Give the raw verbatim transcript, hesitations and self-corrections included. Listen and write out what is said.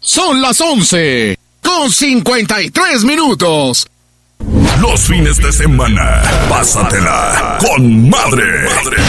Son las once con cincuenta y tres minutos. Los fines de semana, pásatela con madre. madre.